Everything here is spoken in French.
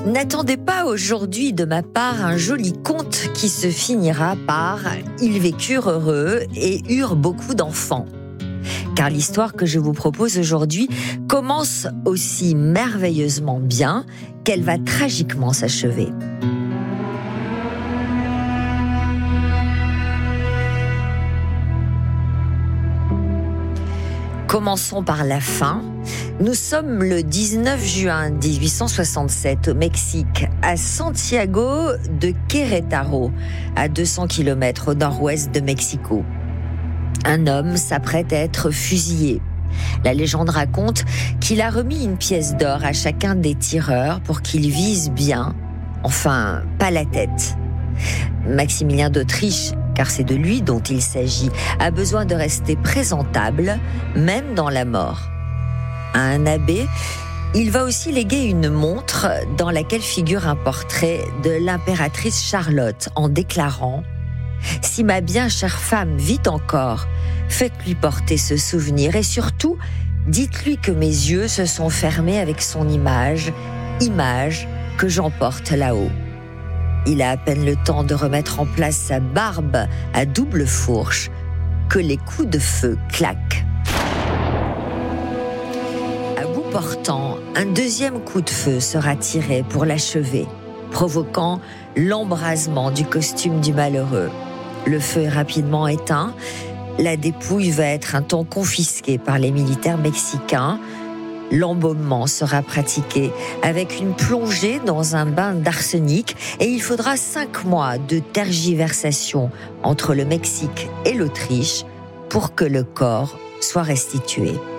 N'attendez pas aujourd'hui de ma part un joli conte qui se finira par « Ils vécurent heureux et eurent beaucoup d'enfants ». Car l'histoire que je vous propose aujourd'hui commence aussi merveilleusement bien qu'elle va tragiquement s'achever. Commençons par la fin. Nous sommes le 19 juin 1867 au Mexique, à Santiago de Querétaro, à 200 km au nord-ouest de Mexico. Un homme s'apprête à être fusillé. La légende raconte qu'il a remis une pièce d'or à chacun des tireurs pour qu'ils visent bien, enfin, pas la tête. Maximilien d'Autriche, car c'est de lui dont il s'agit, a besoin de rester présentable, même dans la mort. À un abbé, il va aussi léguer une montre dans laquelle figure un portrait de l'impératrice Charlotte en déclarant « Si ma bien chère femme vit encore, faites-lui porter ce souvenir et surtout, dites-lui que mes yeux se sont fermés avec son image que j'emporte là-haut. » Il a à peine le temps de remettre en place sa barbe à double fourche que les coups de feu claquent. À bout portant, un deuxième coup de feu sera tiré pour l'achever, provoquant l'embrasement du costume du malheureux. Le feu est rapidement éteint. La dépouille va être un temps confisquée par les militaires mexicains. L'embaumement sera pratiqué avec une plongée dans un bain d'arsenic et il faudra 5 mois de tergiversation entre le Mexique et l'Autriche pour que le corps soit restitué.